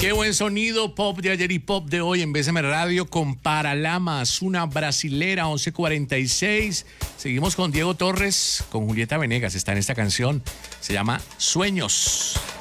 Qué buen sonido pop de ayer y pop de hoy en BSM Radio con Paralamas, una brasilera, 11:46. Seguimos con Diego Torres, con Julieta Venegas, está en esta canción, se llama Sueños.